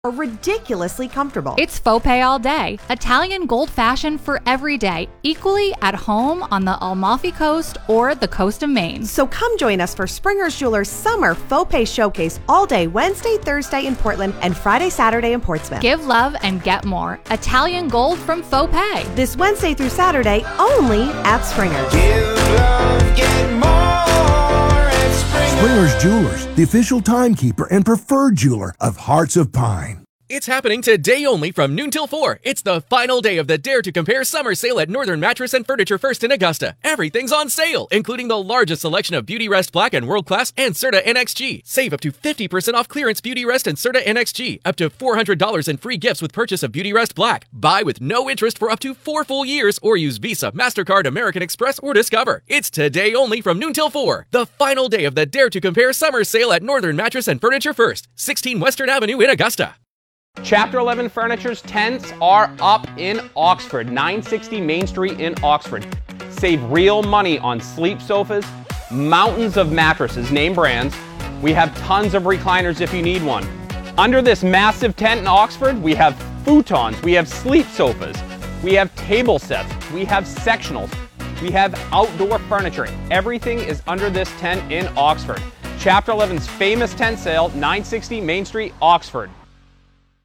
are ridiculously comfortable. It's faux pay all day. Italian gold fashion for every day, equally at home on the Amalfi Coast or the coast of Maine. So come join us for Springer's Jewelers Summer Faux Pay Showcase all day Wednesday, Thursday in Portland and Friday, Saturday in Portsmouth. Give love and get more. Italian gold from Faux Pay. This Wednesday through Saturday only at Springer's. Give love, get more at Springer's Jewelers, the official timekeeper and preferred jeweler of Hearts of Pine. It's happening today only from noon till 4. It's the final day of the Dare to Compare summer sale at Northern Mattress and Furniture First in Augusta. Everything's on sale, including the largest selection of Beautyrest Black and World Class and Serta NXG. Save up to 50% off clearance Beautyrest and Serta NXG. Up to $400 in free gifts with purchase of Beautyrest Black. Buy with no interest for up to 4 full years or use Visa, MasterCard, American Express, or Discover. It's today only from noon till 4. The final day of the Dare to Compare summer sale at Northern Mattress and Furniture First, 16 Western Avenue in Augusta. Chapter 11 Furniture's tents are up in Oxford, 960 Main Street in Oxford. Save real money on sleep sofas, mountains of mattresses, name brands. We have tons of recliners if you need one. Under this massive tent in Oxford, we have futons, we have sleep sofas, we have table sets, we have sectionals, we have outdoor furniture. Everything is under this tent in Oxford. Chapter 11's famous tent sale, 960 Main Street, Oxford.